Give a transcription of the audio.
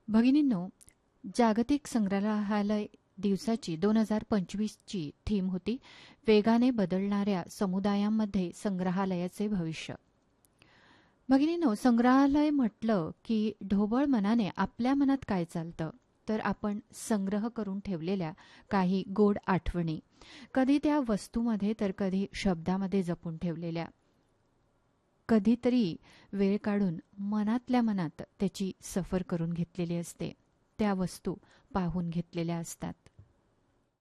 भगिनींनो, जागतिक संग्रहालय दिवसाची 2025ची थीम होती वेगाने बदलणाऱ्या समुदायांमध्ये संग्रहालयाचे भविष्य. भगिनींनो, संग्रहालय म्हटलं की ढोबळ मनाने आपल्या मनात काय चालतं तर आपण संग्रह करून ठेवलेल्या काही गोड आठवणी, कधी त्या वस्तूमध्ये तर कधी शब्दामध्ये जपून ठेवलेल्या, कधीतरी वेळ काढून मनातल्या मनात त्याची सफर करून घेतलेली असते, त्या वस्तू पाहून घेतलेल्या असतात.